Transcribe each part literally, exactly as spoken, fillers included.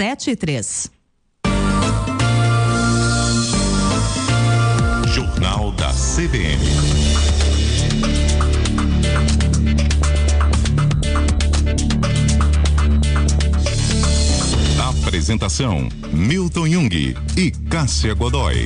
sete e três. Jornal da C B N. Apresentação: Milton Jung e Cássia Godoy.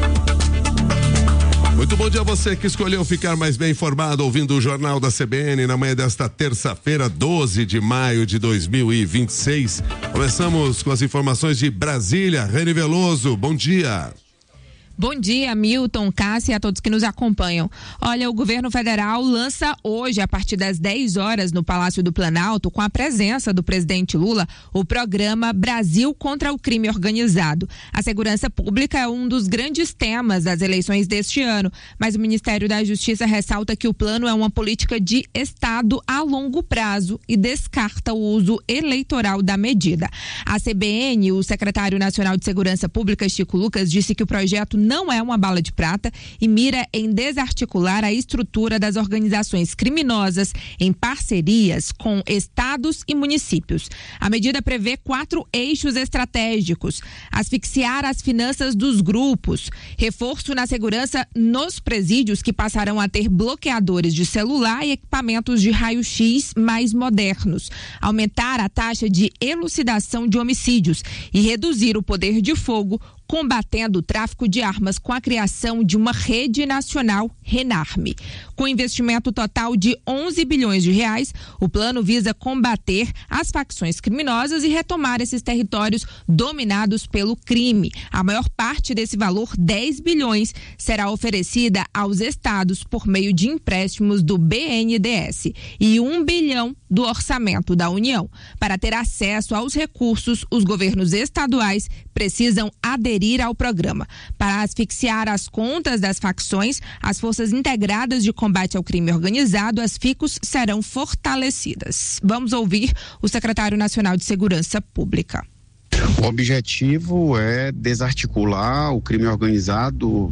Muito bom dia a você que escolheu ficar mais bem informado ouvindo o Jornal da C B N na manhã desta terça-feira, doze de maio de dois mil e vinte e seis. Começamos com as informações de Brasília. Reni Veloso, bom dia. Bom dia, Milton, Cássia e a todos que nos acompanham. Olha, o governo federal lança hoje, a partir das dez horas, no Palácio do Planalto, com a presença do presidente Lula, o programa Brasil contra o Crime Organizado. A segurança pública é um dos grandes temas das eleições deste ano, mas o Ministério da Justiça ressalta que o plano é uma política de Estado a longo prazo e descarta o uso eleitoral da medida. A C B N, o secretário nacional de Segurança Pública, Chico Lucas, disse que o projeto não é uma bala de prata e mira em desarticular a estrutura das organizações criminosas em parcerias com estados e municípios. A medida prevê quatro eixos estratégicos: asfixiar as finanças dos grupos, reforço na segurança nos presídios, que passarão a ter bloqueadores de celular e equipamentos de raio-x mais modernos, aumentar a taxa de elucidação de homicídios e reduzir o poder de fogo, combatendo o tráfico de armas com a criação de uma rede nacional RENARME. Com investimento total de onze bilhões de reais, o plano visa combater as facções criminosas e retomar esses territórios dominados pelo crime. A maior parte desse valor, dez bilhões, será oferecida aos estados por meio de empréstimos do B N D E S e um bilhão do orçamento da União. Para ter acesso aos recursos, os governos estaduais precisam aderir ao programa. Para asfixiar as contas das facções, as Forças Integradas de Combate ao Crime Organizado, as FICOS, serão fortalecidas. Vamos ouvir o secretário nacional de Segurança Pública. O objetivo é desarticular o crime organizado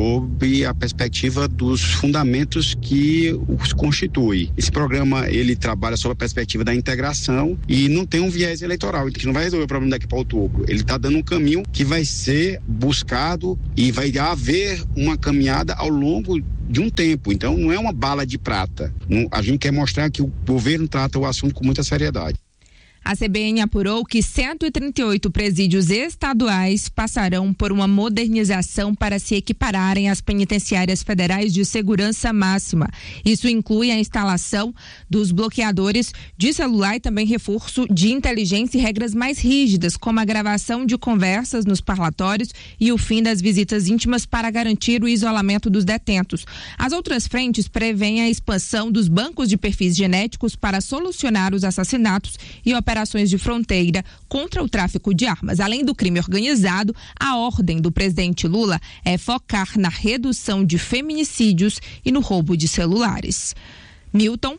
sob a perspectiva dos fundamentos que os constitui. Esse programa, ele trabalha sob a perspectiva da integração e não tem um viés eleitoral, que não vai resolver o problema daqui para outubro. Ele está dando um caminho que vai ser buscado e vai haver uma caminhada ao longo de um tempo. Então não é uma bala de prata. A gente quer mostrar que o governo trata o assunto com muita seriedade. A C B N apurou que cento e trinta e oito presídios estaduais passarão por uma modernização para se equipararem às penitenciárias federais de segurança máxima. Isso inclui a instalação dos bloqueadores de celular e também reforço de inteligência e regras mais rígidas, como a gravação de conversas nos parlatórios e o fim das visitas íntimas para garantir o isolamento dos detentos. As outras frentes prevêem a expansão dos bancos de perfis genéticos para solucionar os assassinatos e operações operações de fronteira contra o tráfico de armas. Além do crime organizado, a ordem do presidente Lula é focar na redução de feminicídios e no roubo de celulares. Milton.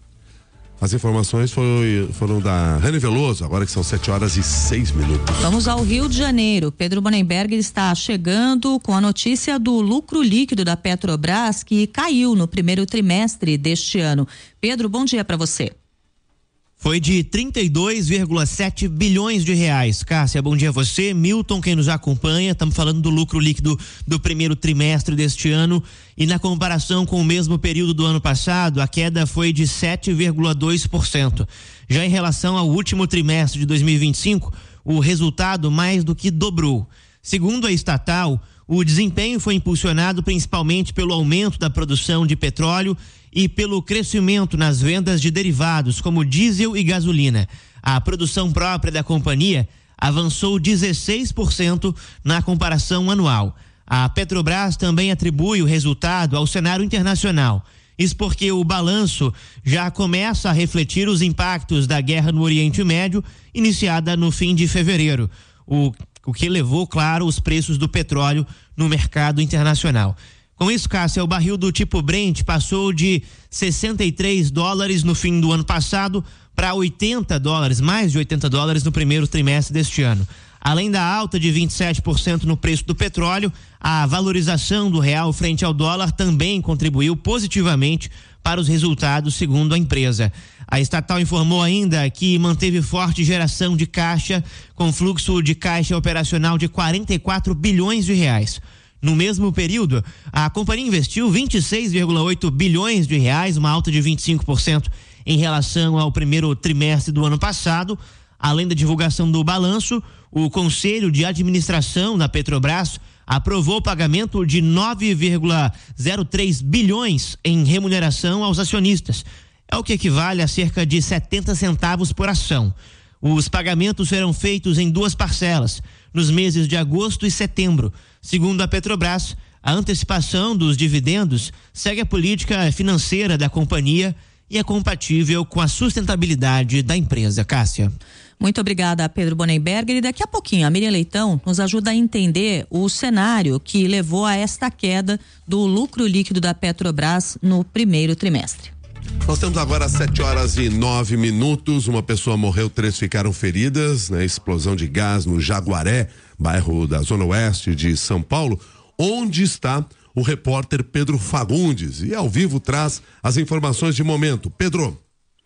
As informações foi, foram da Reni Veloso, agora que são sete horas e seis minutos. Vamos ao Rio de Janeiro. Pedro Bonenberg está chegando com a notícia do lucro líquido da Petrobras, que caiu no primeiro trimestre deste ano. Pedro, bom dia para você. Foi de trinta e dois vírgula sete bilhões de reais. Cássia, bom dia a você. Milton, quem nos acompanha, estamos falando do lucro líquido do primeiro trimestre deste ano e na comparação com o mesmo período do ano passado, a queda foi de sete vírgula dois por cento. Já em relação ao último trimestre de dois mil e vinte e cinco, o resultado mais do que dobrou. Segundo a estatal, o desempenho foi impulsionado principalmente pelo aumento da produção de petróleo e pelo crescimento nas vendas de derivados como diesel e gasolina. A produção própria da companhia avançou dezesseis por cento na comparação anual. A Petrobras também atribui o resultado ao cenário internacional. Isso porque o balanço já começa a refletir os impactos da guerra no Oriente Médio, iniciada no fim de fevereiro, o, o que levou, claro, os preços do petróleo no mercado internacional. Com isso, Cássia, o barril do tipo Brent passou de sessenta e três dólares no fim do ano passado para oitenta dólares, mais de oitenta dólares no primeiro trimestre deste ano. Além da alta de vinte e sete por cento no preço do petróleo, a valorização do real frente ao dólar também contribuiu positivamente para os resultados, segundo a empresa. A estatal informou ainda que manteve forte geração de caixa, com fluxo de caixa operacional de quarenta e quatro bilhões de reais. No mesmo período, a companhia investiu vinte e seis vírgula oito bilhões de reais, uma alta de vinte e cinco por cento em relação ao primeiro trimestre do ano passado. Além da divulgação do balanço, o Conselho de Administração da Petrobras aprovou o pagamento de nove vírgula zero três bilhões em remuneração aos acionistas. É o que equivale a cerca de setenta centavos por ação. Os pagamentos serão feitos em duas parcelas, nos meses de agosto e setembro. Segundo a Petrobras, a antecipação dos dividendos segue a política financeira da companhia e é compatível com a sustentabilidade da empresa. Cássia. Muito obrigada, Pedro Bonenberger. E daqui a pouquinho a Miriam Leitão nos ajuda a entender o cenário que levou a esta queda do lucro líquido da Petrobras no primeiro trimestre. Nós temos agora sete horas e nove minutos. Uma pessoa morreu, três ficaram feridas, né? Explosão de gás no Jaguaré, bairro da Zona Oeste de São Paulo. Onde está o repórter Pedro Fagundes? E ao vivo traz as informações de momento. Pedro.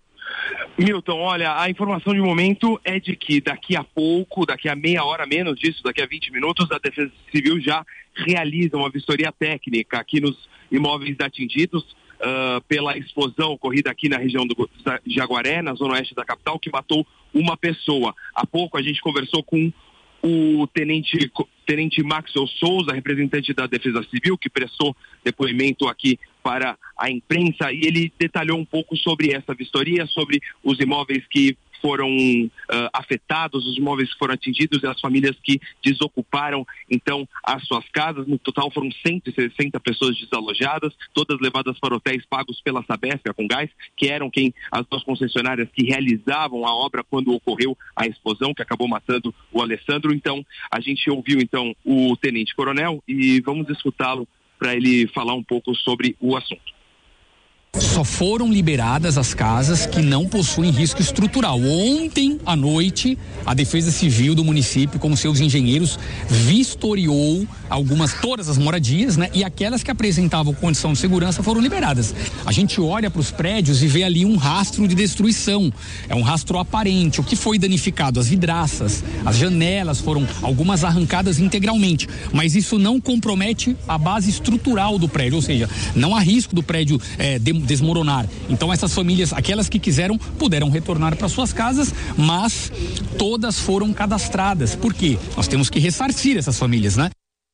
Milton, olha, a informação de momento é de que daqui a pouco, daqui a meia hora menos disso, daqui a vinte minutos, a Defesa Civil já realiza uma vistoria técnica aqui nos imóveis atingidos uh, pela explosão ocorrida aqui na região do Jaguaré, na zona oeste da capital, que matou uma pessoa. Há pouco a gente conversou com o tenente, tenente Maxwell Souza, representante da Defesa Civil, que prestou depoimento aqui para a imprensa, e ele detalhou um pouco sobre essa vistoria, sobre os imóveis que foram uh, afetados, os imóveis que foram atingidos e as famílias que desocuparam então as suas casas. No total foram cento e sessenta pessoas desalojadas, todas levadas para hotéis pagos pela Sabesp, a Comgás, que eram quem as duas concessionárias que realizavam a obra quando ocorreu a explosão que acabou matando o Alessandro. Então a gente ouviu então o tenente coronel e vamos escutá-lo para ele falar um pouco sobre o assunto. Só foram liberadas as casas que não possuem risco estrutural. Ontem à noite, a Defesa Civil do município, com seus engenheiros, vistoriou algumas, todas as moradias, né? E aquelas que apresentavam condição de segurança foram liberadas. A gente olha para os prédios e vê ali um rastro de destruição. É um rastro aparente. O que foi danificado? As vidraças, as janelas foram algumas arrancadas integralmente. Mas isso não compromete a base estrutural do prédio, ou seja, não há risco do prédio é, de desmoronar. Então essas famílias, aquelas que quiseram, puderam retornar para suas casas, mas todas foram cadastradas. Por quê? Nós temos que ressarcir essas famílias, né?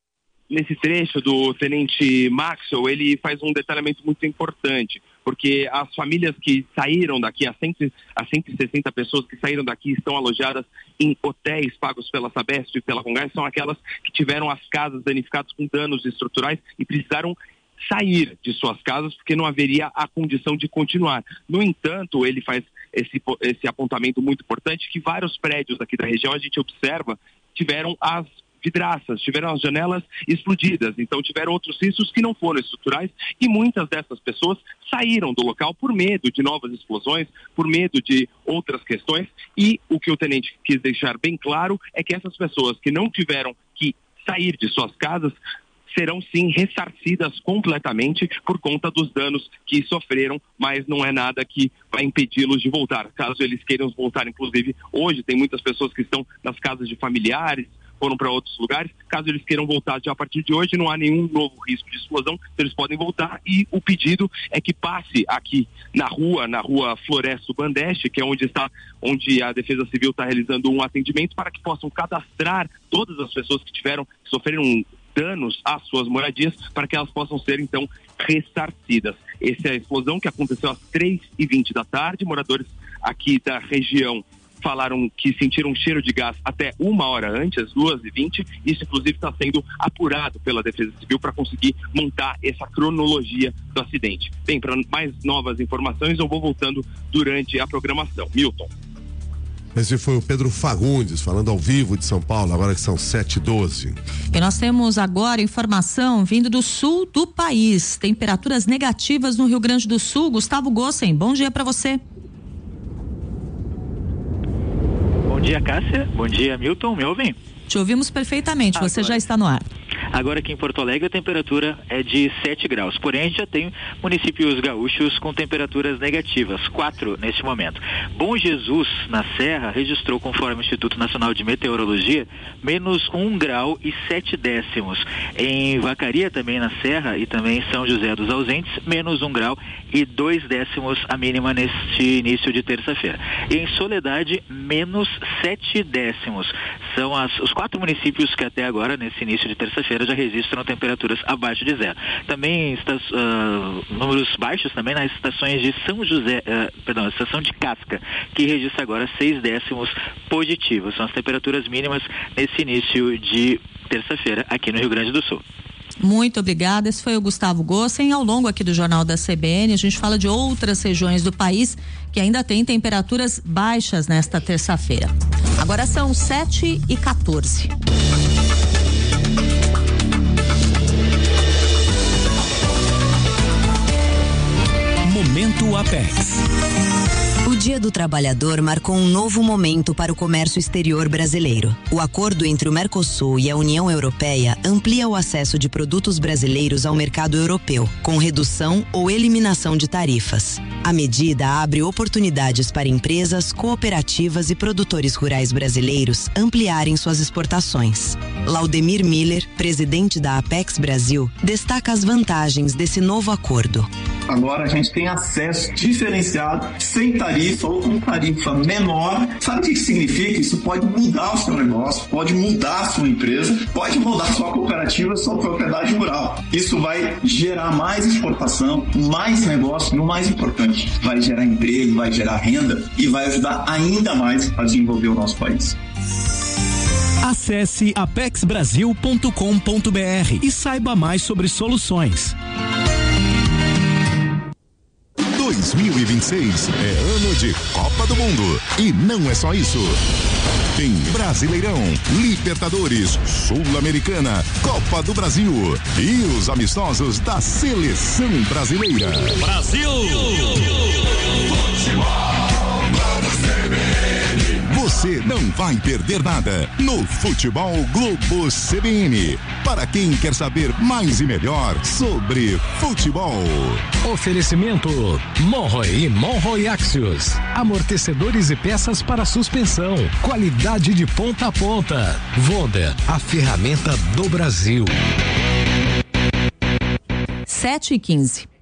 Nesse trecho do tenente Maxwell, ele faz um detalhamento muito importante, porque as famílias que saíram daqui, as cento e sessenta pessoas que saíram daqui estão alojadas em hotéis pagos pela Sabesp e pela Comgás, são aquelas que tiveram as casas danificadas com danos estruturais e precisaram sair de suas casas porque não haveria a condição de continuar. No entanto, ele faz esse, esse apontamento muito importante que vários prédios aqui da região, a gente observa, tiveram as vidraças, tiveram as janelas explodidas, então tiveram outros riscos que não foram estruturais e muitas dessas pessoas saíram do local por medo de novas explosões, por medo de outras questões, e o que o tenente quis deixar bem claro é que essas pessoas que não tiveram que sair de suas casas serão sim ressarcidas completamente por conta dos danos que sofreram, mas não é nada que vai impedi-los de voltar. Caso eles queiram voltar, inclusive hoje tem muitas pessoas que estão nas casas de familiares, foram para outros lugares, caso eles queiram voltar já a partir de hoje, não há nenhum novo risco de explosão, eles podem voltar, e o pedido é que passe aqui na rua, na rua Floresto Bandeste, que é onde está, onde a Defesa Civil está realizando um atendimento, para que possam cadastrar todas as pessoas que tiveram, que sofreram danos às suas moradias, para que elas possam ser então ressarcidas. Essa é a explosão que aconteceu às três e vinte da tarde, moradores aqui da região falaram que sentiram um cheiro de gás até uma hora antes, às duas e vinte. Isso, inclusive, está sendo apurado pela Defesa Civil para conseguir montar essa cronologia do acidente. Bem, para mais novas informações, eu vou voltando durante a programação. Milton. Esse foi o Pedro Fagundes, falando ao vivo de São Paulo, agora que são sete e doze. E nós temos agora informação vindo do sul do país. Temperaturas negativas no Rio Grande do Sul. Gustavo Gossen, bom dia para você. Bom dia, Cássia. Bom dia, Milton. Me ouvem? Te ouvimos perfeitamente, você agora já está no ar. Agora aqui em Porto Alegre a temperatura é de sete graus, porém a gente já tem municípios gaúchos com temperaturas negativas, quatro neste momento. Bom Jesus, na Serra, registrou, conforme o Instituto Nacional de Meteorologia, menos um grau e sete décimos. Em Vacaria, também na Serra, e também em São José dos Ausentes, menos um grau e dois décimos a mínima neste início de terça-feira. E em Soledade, menos sete décimos. São as, os quatro municípios que até agora, nesse início de terça-feira, já registram temperaturas abaixo de zero. Também esta, uh, números baixos também nas estações de São José, uh, perdão, a estação de Casca, que registra agora seis décimos positivos. São as temperaturas mínimas nesse início de terça-feira aqui no Rio Grande do Sul. Muito obrigada. Esse foi o Gustavo Gossen. Ao longo aqui do Jornal da C B N, a gente fala de outras regiões do país que ainda tem temperaturas baixas nesta terça-feira. Agora são sete e quatorze. Momento Apex. O Dia do Trabalhador marcou um novo momento para o comércio exterior brasileiro. O acordo entre o Mercosul e a União Europeia amplia o acesso de produtos brasileiros ao mercado europeu, com redução ou eliminação de tarifas. A medida abre oportunidades para empresas, cooperativas e produtores rurais brasileiros ampliarem suas exportações. Laudemir Miller, presidente da Apex Brasil, destaca as vantagens desse novo acordo. Agora a gente tem acesso diferenciado, sem tarifa ou com tarifa menor. Sabe o que isso significa? Isso pode mudar o seu negócio, pode mudar a sua empresa, pode mudar a sua cooperativa, a sua propriedade rural. Isso vai gerar mais exportação, mais negócio e o mais importante, vai gerar emprego, vai gerar renda e vai ajudar ainda mais a desenvolver o nosso país. Acesse apex brasil ponto com ponto b r e saiba mais sobre soluções. dois mil e vinte e seis é ano de Copa do Mundo. E não é só isso. Tem Brasileirão, Libertadores, Sul-Americana, Copa do Brasil e os amistosos da Seleção Brasileira. Brasil! Você não vai perder nada no Futebol Globo C B N. Para quem quer saber mais e melhor sobre futebol. Oferecimento Monroe e Monroe Axios. Amortecedores e peças para suspensão. Qualidade de ponta a ponta. Vonda, a ferramenta do Brasil. sete e quinze.